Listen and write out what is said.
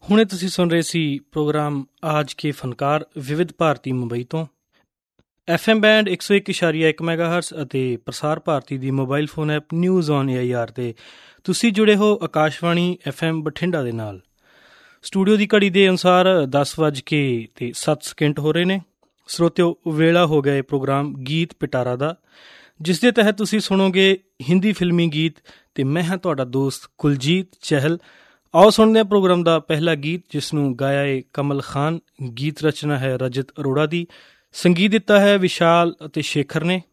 ਹੁਣੇ ਤੁਸੀਂ ਸੁਣ ਰਹੇ ਸੀ ਪ੍ਰੋਗਰਾਮ ਆਜ ਕੇ ਫਨਕਾਰ ਵਿਵਿਧ ਭਾਰਤੀ ਮੁੰਬਈ ਤੋਂ। FM ਬੈਂਡ 101.1 ਮੈਗਾਹਰਟਜ਼ ਅਤੇ ਪ੍ਰਸਾਰ ਭਾਰਤੀ ਦੀ mobile phone app news on AIR 'ਤੇ ਤੁਸੀਂ ਜੁੜੇ ਹੋ ਆਕਾਸ਼ਵਾਣੀ FM ਬਠਿੰਡਾ ਦੇ ਨਾਲ। ਸਟੂਡੀਓ ਦੀ ਘੜੀ ਦੇ ਅਨੁਸਾਰ 10:07 ਹੋ ਰਹੇ ਨੇ। ਸਰੋਤਿਓ, ਵੇਲਾ ਹੋ ਗਿਆ ਇਹ ਪ੍ਰੋਗਰਾਮ ਗੀਤ ਪਿਟਾਰਾ ਦਾ, ਜਿਸ ਦੇ ਤਹਿਤ ਤੁਸੀਂ ਸੁਣੋਗੇ ਹਿੰਦੀ ਫਿਲਮੀ ਗੀਤ ਅਤੇ ਮੈਂ ਹਾਂ ਤੁਹਾਡਾ ਦੋਸਤ ਕੁਲਜੀਤ ਚਹਿਲ। ਆਓ ਸੁਣਦੇ ਹਾਂ ਪ੍ਰੋਗਰਾਮ ਦਾ ਪਹਿਲਾ ਗੀਤ, ਜਿਸ ਨੂੰ ਗਾਇਆ ਏ ਕਮਲ ਖਾਨ। ਗੀਤ ਰਚਨਾ ਹੈ ਰਜਤ ਅਰੋੜਾ ਦੀ, ਸੰਗੀਤ ਦਿੱਤਾ ਹੈ ਵਿਸ਼ਾਲ ਅਤੇ ਸ਼ੇਖਰ ਨੇ।